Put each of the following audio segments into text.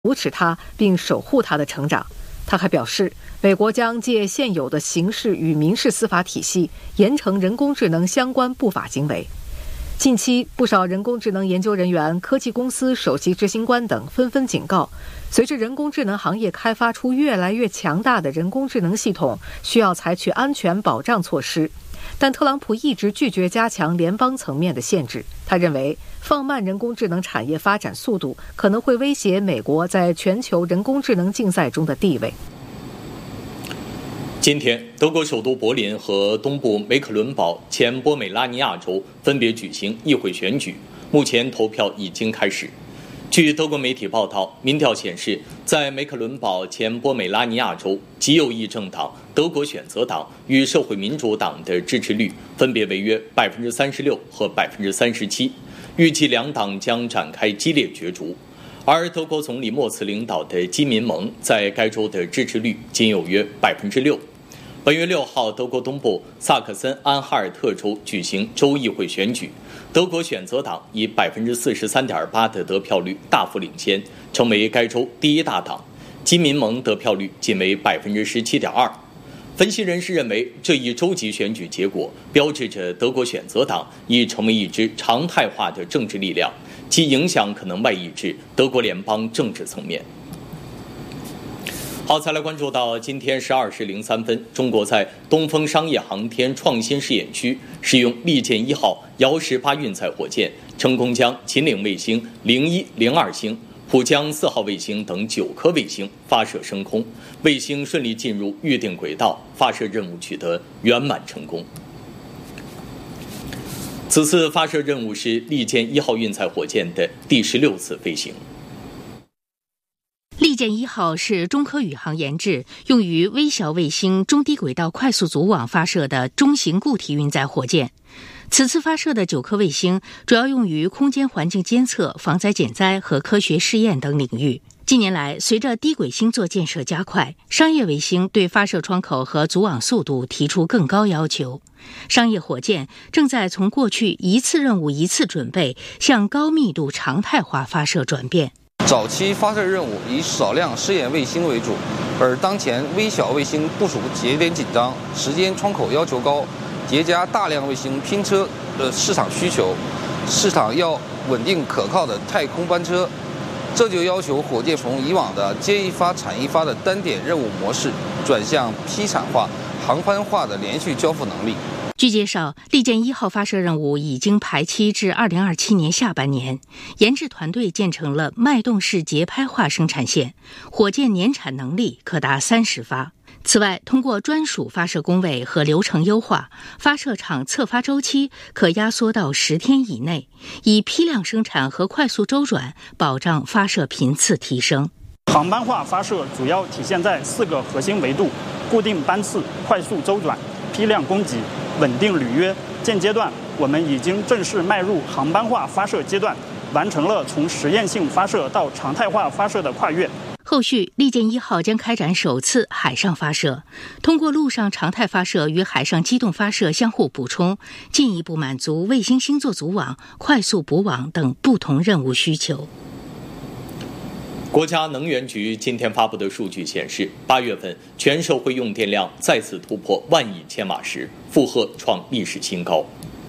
扶持它并守护它的成长。他还表示，美国将借现有的刑事与民事司法体系严惩人工智能相关不法行为。近期，不少人工智能研究人员、科技公司首席执行官等纷纷警告，随着人工智能行业开发出越来越强大的人工智能系统，需要采取安全保障措施。但特朗普一直拒绝加强联邦层面的限制。他认为，放慢人工智能产业发展速度可能会威胁美国在全球人工智能竞赛中的地位。 今天，德国首都柏林和东部梅克伦堡前波美拉尼亚州分别举行议会选举，目前投票已经开始。据德国媒体报道，民调显示，在梅克伦堡前波美拉尼亚州，极右翼政党德国选择党与社会民主党的支持率分别为约36%和37%，预计两党将展开激烈角逐。而德国总理默茨领导的基民盟在该州的支持率仅有约6%。本月6号，德国东部萨克森安哈尔特州举行州议会选举，德国选择党以43.8%的得票率大幅领先，成为该州第一大党。基民盟得票率仅为17.2%。分析人士认为，这一州级选举结果标志着德国选择党已成为一支常态化的政治力量，其影响可能外溢至德国联邦政治层面。好，再来关注到今天12时03分，中国在东风商业航天创新试验区使用利剑1号遥18运载火箭，成功将秦岭卫星01、02星、浦江4号卫星等9颗卫星发射升空，卫星顺利进入预定轨道，发射任务取得圆满成功。此次发射任务是利剑1号运载火箭的第16次飞行。 利剑1号是中科宇航研制，用于微小卫星中低轨道快速组网发射的中型固体运载火箭。此次发射的9颗卫星主要用于空间环境监测、防灾减灾和科学试验等领域。近年来，随着低轨星座建设加快，商业卫星对发射窗口和组网速度提出更高要求。商业火箭正在从过去一次任务一次准备向高密度常态化发射转变。 早期发射任务以少量试验卫星为主，而当前微小卫星部署节点紧张，时间窗口要求高，叠加大量卫星拼车的市场需求，市场要稳定可靠的太空班车，这就要求火箭从以往的接一发产一发的单点任务模式，转向批产化、航班化的连续交付能力。 据介绍，利剑1号发射任务已经排期至2027年下半年，研制团队建成了脉动式节拍化生产线，火箭年产能力可达30发。此外，通过专属发射工位和流程优化，发射场测发周期可压缩到10天以内，以批量生产和快速周转保障发射频次提升。 航班化发射主要体现在4个核心维度：固定班次、快速周转、批量供给、稳定履约。现阶段，我们已经正式迈入航班化发射阶段，完成了从实验性发射到常态化发射的跨越。 后续，利剑1号将开展首次海上发射，通过陆上常态发射与海上机动发射相互补充，进一步满足卫星星座组网、快速补网等不同任务需求。 国家能源局今天发布的数据显示，8月份全社会用电量再次突破1万亿千瓦时，负荷创历史新高。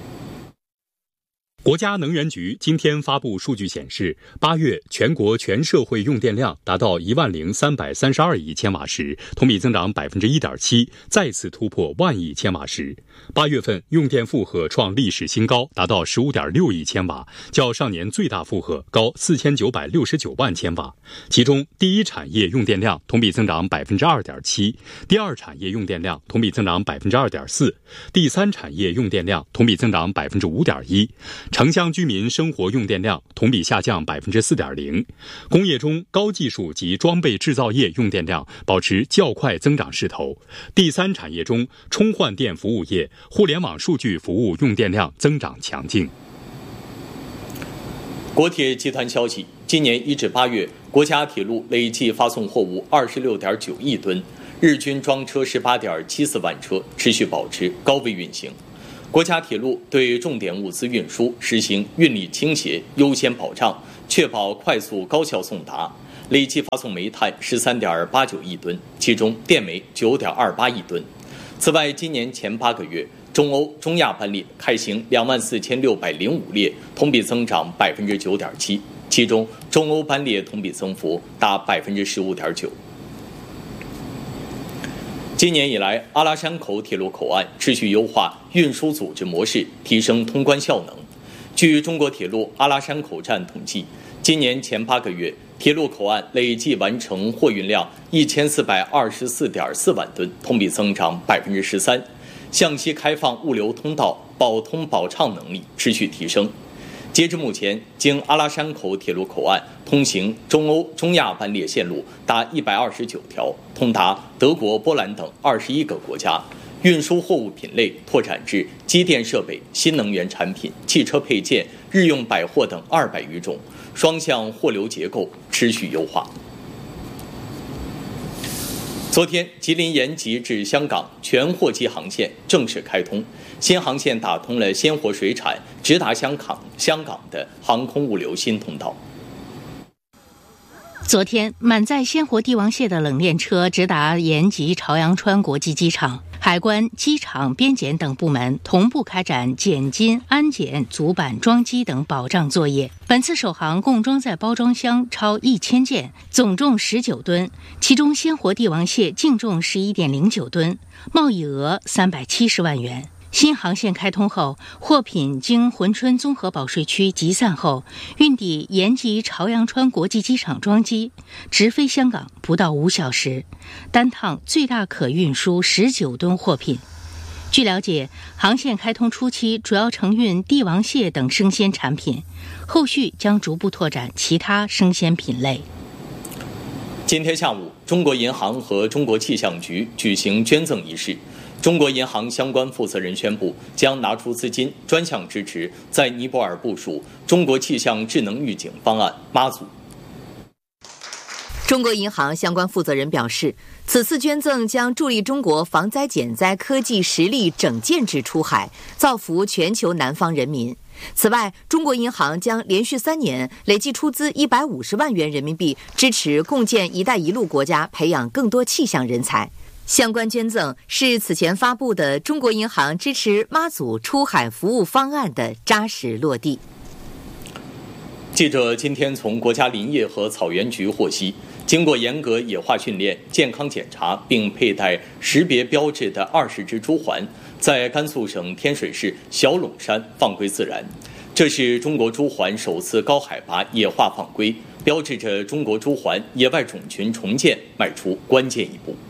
国家能源局今天发布数据显示，8月全国全社会用电量达到10332亿千瓦时，同比增长1.7%，再次突破1万亿千瓦时。8月份用电负荷创历史新高，达到15.6亿千瓦，较上年最大负荷高4969万千瓦。其中，第一产业用电量同比增长2.7%，第二产业用电量同比增长2.4%，第三产业用电量同比增长5.1%。城乡居民生活用电量同比下降4.0%，工业中高技术及装备制造业用电量保持较快增长势头。第三产业中，充换电服务业、互联网数据服务用电量增长强劲。 国铁集团消息，今年1至8月，国家铁路累计发送货物26.9亿吨，日均装车18.74万车，持续保持高位运行。国家铁路对重点物资运输实行运力倾斜优先保障，确保快速高效送达。 累计发送煤炭13.89亿吨，其中电煤9.28亿吨。此外，今年前8个月，中欧、中亚班列开行24605列，同比增长9.7%，其中中欧班列同比增幅达15.9%。今年以来，阿拉山口铁路口岸持续优化运输组织模式，提升通关效能。据中国铁路阿拉山口站统计，今年前8个月，铁路口岸累计完成货运量1424.4万吨，同比增长13%。向西开放物流通道保通保畅能力持续提升。截至目前，经阿拉山口铁路口岸通行中欧、中亚班列线路达129条，通达德国、波兰等21个国家。运输货物品类拓展至机电设备、新能源产品、汽车配件、日用百货等200余种，双向货流结构持续优化。昨天，吉林延吉至香港全货机航线正式开通，新航线打通了鲜活水产直达香港的航空物流新通道。 昨天，满载鲜活帝王蟹的冷链车直达延吉朝阳川国际机场，海关、机场、边检等部门同步开展检金、安检、组板、装机等保障作业。本次首航共装载包装箱超1000件，总重19吨，其中鲜活帝王蟹净重11.09吨，贸易额370万元。新航线开通后，货品经珲春综合保税区集散后，运抵延吉朝阳川国际机场装机，直飞香港不到5小时，单趟最大可运输19吨货品。据了解，航线开通初期主要承运帝王蟹等生鲜产品，后续将逐步拓展其他生鲜品类。 今天下午，中国银行和中国气象局举行捐赠仪式。中国银行相关负责人宣布，将拿出资金专项支持在尼泊尔部署中国气象智能预警方案妈祖。 中国银行相关负责人表示，此次捐赠将助力中国防灾减灾科技实力整建制出海，造福全球南方人民。此外，中国银行将连续3年累计出资150万元人民币，支持共建“一带一路”国家培养更多气象人才。相关捐赠是此前发布的中国银行支持妈祖出海服务方案的扎实落地。 记者今天从国家林业和草原局获悉，经过严格野化训练、健康检查并佩戴识别标志的20只朱鹮，在甘肃省天水市小陇山放归自然。这是中国朱鹮首次高海拔野化放归，标志着中国朱鹮野外种群重建迈出关键一步。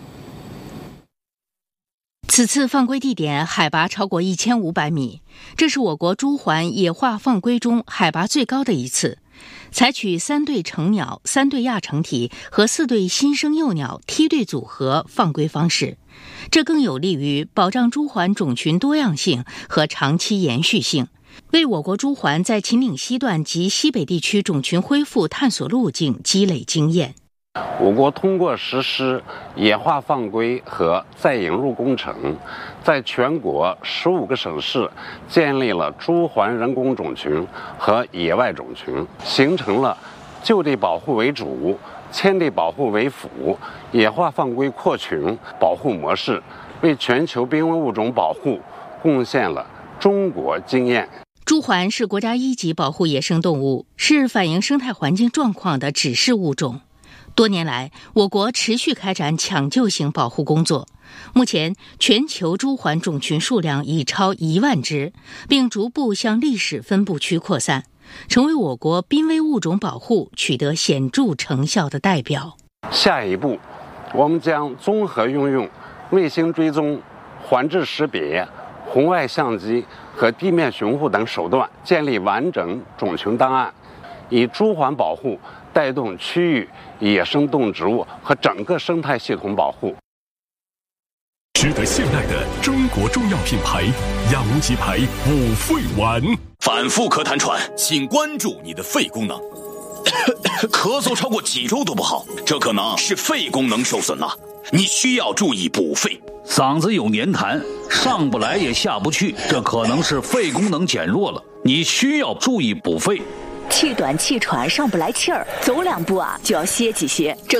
此次放归地点海拔超过1500米，这是我国朱鹮野化放归中海拔最高的一次。采取3对成鸟、3对亚成体和4对新生幼鸟梯队组合放归方式，这更有利于保障朱鹮种群多样性和长期延续性，为我国朱鹮在秦岭西段及西北地区种群恢复探索路径积累经验。 我国通过实施野化放归和再引入工程，在全国15个省市建立了朱鹮人工种群和野外种群，形成了就地保护为主、迁地保护为辅、野化放归扩群保护模式，为全球濒危物种保护贡献了中国经验。 朱鹮是国家1级保护野生动物，是反映生态环境状况的指示物种。多年来，我国持续开展抢救型保护工作。目前，全球朱鹮种群数量已超1万只，并逐步向历史分布区扩散，成为我国濒危物种保护取得显著成效的代表。 下一步，我们将综合运用卫星追踪、环质识别、红外相机和地面巡护等手段，建立完整种群档案，以朱鹮保护带动区域野生动植物和整个生态系统保护。 值得信赖的中国中药品牌养无极牌五肺丸。 反复咳痰喘，请关注你的肺功能。咳嗽超过几周都不好，这可能是肺功能受损了，你需要注意补肺。 嗓子有黏痰，上不来也下不去，这可能是肺功能减弱了，你需要注意补肺。 气短气喘上不来气儿，走2步啊就要歇几歇。